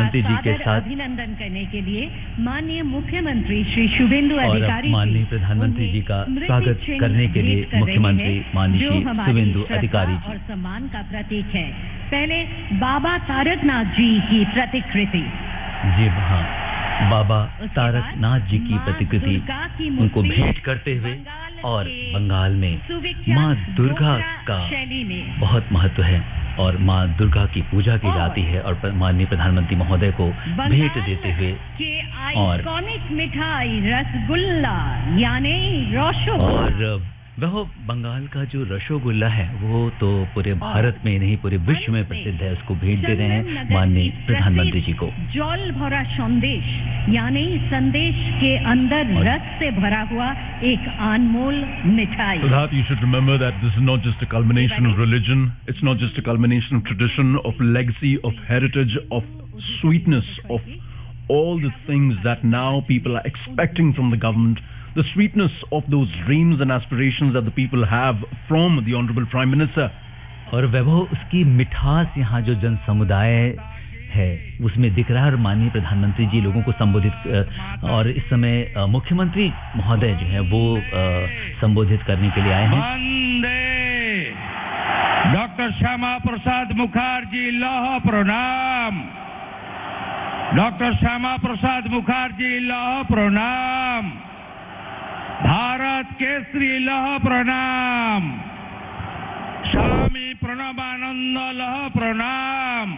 प्रधानमंत्री जी के साथ अभिनंदन करने के लिए माननीय मुख्यमंत्री श्री शुभेंदु अधिकारी माननीय प्रधानमंत्री जी का स्वागत करने के लिए मुख्यमंत्री माननीय श्री शुभेंदु अधिकारी जी और सम्मान का प्रतीक है। पहले बाबा तारकनाथ जी की प्रतिकृति। जी हाँ, बाबा तारकनाथ जी की प्रतिकृति उनको भेंट करते हुए, और बंगाल में माँ दुर्गा का बहुत महत्व है और माँ दुर्गा की पूजा की जाती है, और माननीय प्रधानमंत्री महोदय को भेंट देते हुए और मिठाई रसगुल्ला यानी रसगुल्ला, और वह बंगाल का जो रसगुल्ला है वो तो पूरे भारत में नहीं पूरे विश्व में प्रसिद्ध है, उसको भेंट दे रहे हैं माननीय प्रधानमंत्री जी को। जल भरा संदेश यानी संदेश के अंदर रस से भरा हुआ एक अनमोल मिठाई। So that you should remember that this is not just a culmination of religion, it's not just a culmination of tradition, of legacy, of heritage, of sweetness, of all the things that now people are expecting from the government. The sweetness of those dreams and aspirations that the people have from the Honorable Prime Minister. और वैभव उसकी मिठास यहाँ जो जन समुदाय है उसमें दिख रहा है, और माननीय प्रधानमंत्री जी लोगों को संबोधित, और इस समय मुख्यमंत्री महोदय जो है वो संबोधित करने के लिए आए हैं। वंदे डॉक्टर श्यामा प्रसाद मुखर्जी लौह प्रणाम, डॉक्टर श्यामा प्रसाद मुखर्जी लौह प्रणाम, भारत केसरी लौह प्रणाम, स्वामी प्रणबानंद लौह प्रणाम।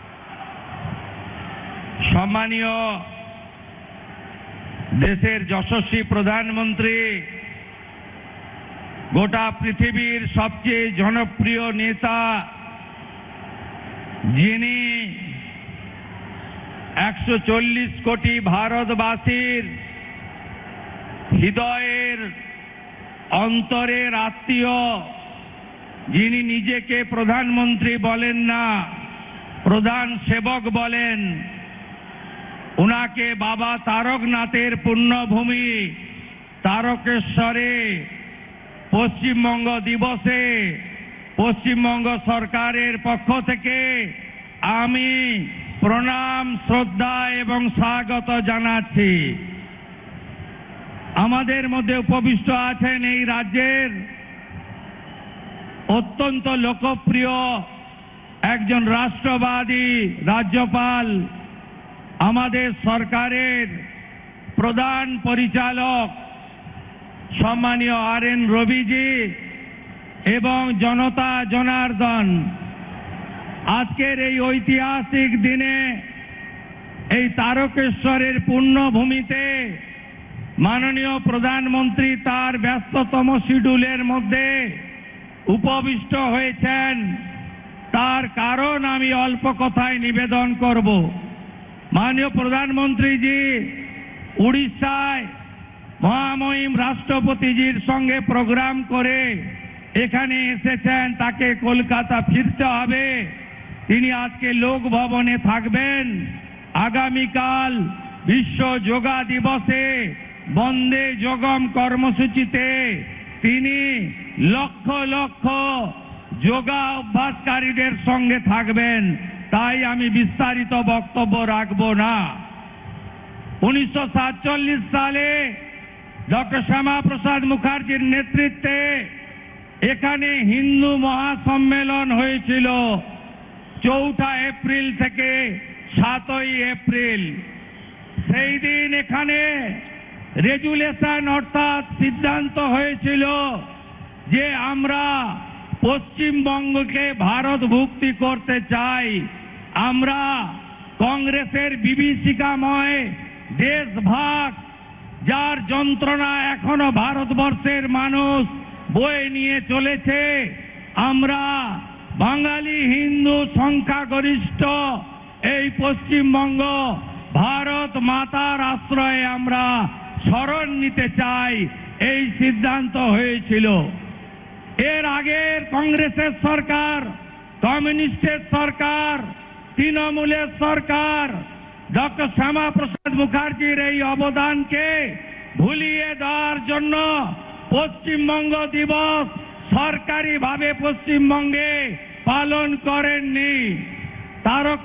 सम्मानीय देशेर यशस्वी प्रधानमंत्री, गोटा पृथिवीर सबचेये जनप्रिय नेता, जिनी 140 कोटी भारतवासीर हृदयेर अंतरेर आत्मीय, जिनी निजेके प्रधानमंत्री बोलेन ना प्रधान सेवक बोलेन, उनाके बाबा तारकनाथेर पुण्यभूमि तारकेश्वरे पश्चिमबंग दिवसे पश्चिमबंग सरकारेर पक्ष थेके आमी प्रणाम श्रद्धा एवं स्वागत जानाচ্ছি। আমাদের মধ্যে উপবিষ্ট আছেন এই রাজ্যের অত্যন্ত লোকপ্রিয় একজন রাষ্ট্রবাদী রাজ্যপাল, আমাদের সরকারের প্রধান পরিচালক সম্মানীয় আর.এন. রবিজি এবং জনতা জনার্দন। আজকের এই ঐতিহাসিক দিনে এই তারকেশ্বরের পুণ্যভূমিতে মাননীয় প্রধানমন্ত্রী তার ব্যস্ততম শিডিউলের মধ্যে উপবিষ্ট হয়েছেন, তার কারণ আমি অল্প কথায় নিবেদন করব। মাননীয় প্রধানমন্ত্রীজি উড়িষ্যায় মহামহিম রাষ্ট্রপতিজির সঙ্গে প্রোগ্রাম করে এখানে এসেছেন, তাকে কলকাতা ফিরতে হবে। তিনি আজকে লোক ভবনে থাকবেন। আগামীকাল বিশ্ব যোগা দিবসে বন্দে যোগম কর্মসূচিতে তিনি লক্ষ লক্ষ যোগা অভ্যাসকারীদের সঙ্গে থাকবেন, তাই আমি বিস্তারিত বক্তব্য রাখব না। 1947 সালে ডক্টর শ্যামা প্রসাদ মুখার্জির নেতৃত্বে এখানে হিন্দু মহাসম্মেলন হয়েছিল 4 এপ্রিল থেকে 7 এপ্রিল। সেই দিন এখানে রেজুলেশন অর্থাৎ সিদ্ধান্ত হয়েছিল যে আমরা পশ্চিমবঙ্গকে ভারতভুক্তি করতে চাই। আমরা কংগ্রেসের বিভীষিকাময় দেশভাগ, যার যন্ত্রণা এখনো ভারতবর্ষের মানুষ বয়ে নিয়ে চলেছে, আমরা বাঙালি হিন্দু সংখ্যাগরিষ্ঠ এই পশ্চিমবঙ্গ ভারত মাতার আশ্রয়ে আমরা শরণ নিতে চাই, এই সিদ্ধান্ত হয়েছিল। এর আগের কংগ্রেসের সরকার, কমিউনিস্টের সরকার, তৃণমূলের সরকার ডক্টর শ্যামা প্রসাদ মুখার্জির এই অবদানকে ভুলিয়ে দেওয়ার জন্য পশ্চিমবঙ্গ দিবস সরকারিভাবে পশ্চিমবঙ্গে পালন করেননি। তারক